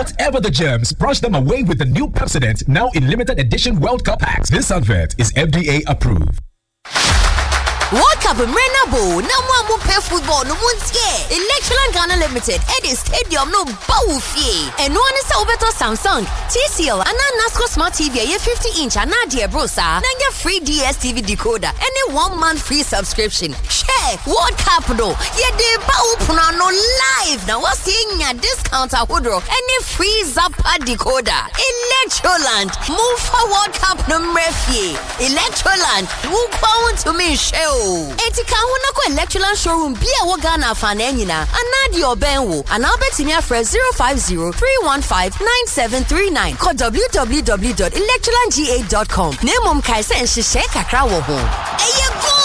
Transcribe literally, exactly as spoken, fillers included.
Whatever the germs, brush them away with the new Pepsodent, now in limited edition World Cup packs. This advert is F D A approved. World Cup Renabo, no one will pay football, no one's here. Electroland Ghana Limited, Eddie Stadium, no Bowfie. And one is over to Samsung, T C L, and Nasco Smart T V, a fifty inch, and Nadia Brosa, and your free D S T V decoder, and a one month free subscription. Share World Cup, though. Yeah, they bow no live. Now, what's seeing a discount at Woodrow, and a free Zappa decoder. Electroland, move for World Cup no Murphy. Electroland, move on to me, show. Etika huna ko Electroland showroom bia wo Ghana fa na nyina anadi obenwo ana obetimi afre zero five zero three one five nine seven three nine call w w w dot electroland g eight dot com. Nemom kai se nhye kakra wo ho. Eye go